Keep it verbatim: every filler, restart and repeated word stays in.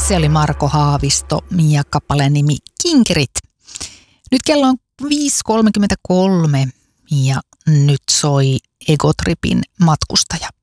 Se oli Marko Haavisto ja kappaleen nimi Kinkerit. Nyt kello on viisi kolmekymmentäkolme ja nyt soi Egotripin Matkustaja.